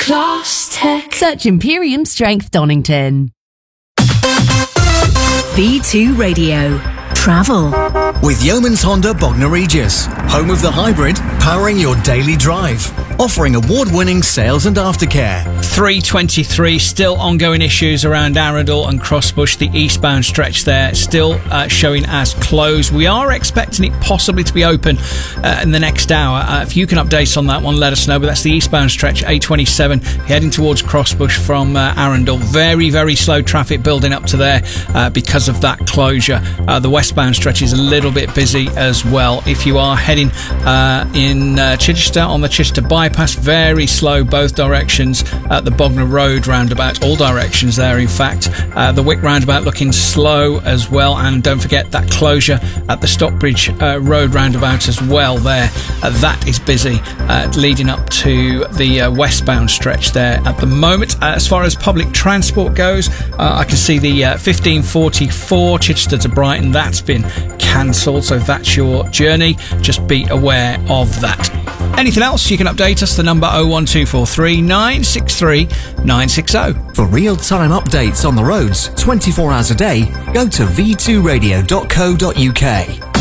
Class Tech. Search Imperium Strength Donington. V2 Radio. Travel. With Yeomans Honda Bognor Regis, home of the hybrid, powering your daily drive. Offering award-winning sales and aftercare. 3:23, still ongoing issues around Arundel and Crossbush. The eastbound stretch there still showing as closed. We are expecting it possibly to be open in the next hour. If you can update on that one, let us know. But that's the eastbound stretch, A27, heading towards Crossbush from Arundel. Very, very slow traffic building up to there because of that closure. The westbound stretch is a little bit busy as well. If you are heading in Chichester on the Chichester bypass, very slow both directions at the Bognor Road roundabout, all directions there in fact. The Wick roundabout looking slow as well, and don't forget that closure at the Stockbridge Road roundabout as well there. That is busy leading up to the westbound stretch there at the moment. As far as public transport goes, I can see the 1544 Chichester to Brighton, that's been cancelled, so that's your journey. Just be aware of that. Anything else, you can update us. The number 01243 963 960. For real-time updates on the roads 24 hours a day, go to v2radio.co.uk.